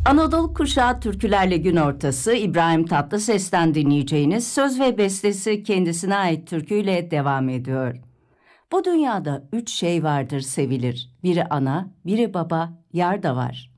Anadolu Kuşağı Türkülerle gün ortası İbrahim Tatlıses'ten dinleyeceğiniz söz ve bestesi kendisine ait türküyle devam ediyor. Bu dünyada 3 şey vardır sevilir. Biri ana, biri baba, yar da var.